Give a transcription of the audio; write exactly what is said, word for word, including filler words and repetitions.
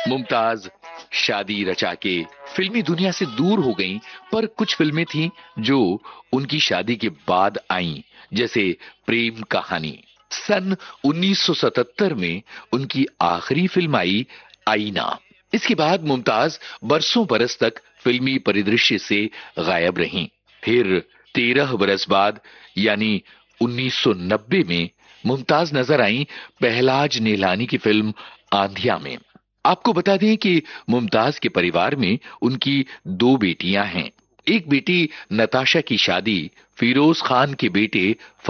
मुमताज शादी रचा के फिल्मी दुनिया से दूर हो गईं, पर कुछ फिल्में थीं जो उनकी शादी के बाद आईं, जैसे प्रेम कहानी। सन उन्नीस सौ सतहत्तर में उनकी आखिरी फिल्म आई आईना। इसके बाद मुमताज बरसों बरस तक फिल्मी परिदृश्य से गायब रहीं। फिर तेरह बरस बाद यानी उन्नीस सौ नब्बे में मुमताज नजर आईं पहलाज नेलानी की फिल्म आंधिया में। आपको बता दें कि मुमताज के परिवार में उनकी दो बेटियां हैं। एक बेटी नताशा की शादी फिरोज खान के बेटे